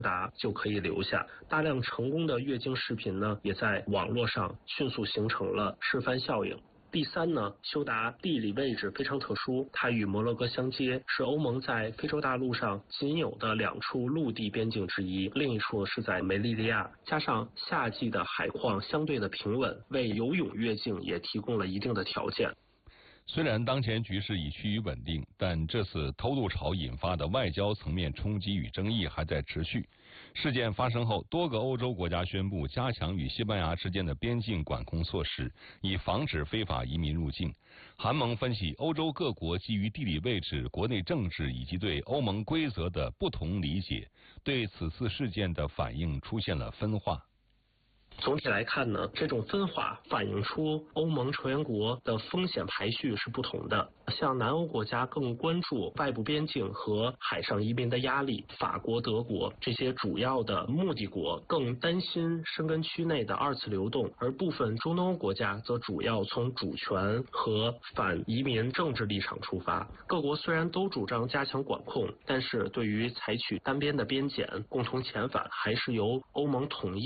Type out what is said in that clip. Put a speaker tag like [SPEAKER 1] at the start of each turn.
[SPEAKER 1] 达就可以留下。大量成功的越境视频呢，也在网络上迅速形成了示范效应。第三呢，休达地理位置非常特殊，它与摩洛哥相接，是欧盟在非洲大陆上仅有的2处陆地边境之一，另一处是在梅利利亚。加上夏季的海况相对的平稳，为游泳越境也提供了一定的条件。
[SPEAKER 2] 虽然当前局势已趋于稳定，但这次偷渡潮引发的外交层面冲击与争议还在持续。事件发生后，多个欧洲国家宣布加强与西班牙之间的边境管控措施，以防止非法移民入境。韩盟分析，欧洲各国基于地理位置、国内政治以及对欧盟规则的不同理解，对此次事件的反应出现了分化。
[SPEAKER 1] 总体来看呢，这种分化反映出欧盟成员国的风险排序是不同的。像南欧国家更关注外部边境和海上移民的压力，法国、德国这些主要的目的国更担心申根区内的2次流动，而部分中东欧国家则主要从主权和反移民政治立场出发。各国虽然都主张加强管控，但是对于采取单边的边检、共同遣返，还是由欧盟统一